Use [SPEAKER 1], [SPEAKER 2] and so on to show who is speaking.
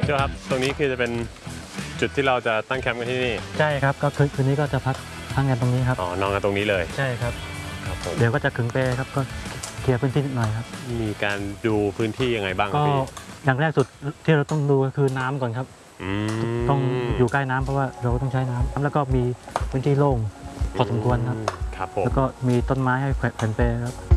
[SPEAKER 1] เจ้าครับตรงนี้คือจะเป็นจุดที่เราจะตั้งแคมป์กันที่นี่
[SPEAKER 2] ใช่ครับก็คืนนี้ก็จะพักทั้งกันตรงนี้ครับ
[SPEAKER 1] อ๋อนอนกันตรงนี้เลย
[SPEAKER 2] ใช่ครับ
[SPEAKER 1] ครับผม
[SPEAKER 2] เดี๋ยวก็จะขึงเปครับก็เคลียร์พื้นที่นิดหน่อยครับ
[SPEAKER 1] มีการดูพื้นที่ยังไงบ้างครั
[SPEAKER 2] ก็
[SPEAKER 1] บพี่
[SPEAKER 2] อย่างแรกสุดที่เราต้องดูก็คือน้ำก่อนครับต้องอยู่ใกล้น้ำเพราะว่าเราต้องใช้น้ำแล้วก็มีพื้นที่โล่งพอสมควรครับ
[SPEAKER 1] ครับผม
[SPEAKER 2] แล้วก็มีต้นไม้ให้แขวนเปครับ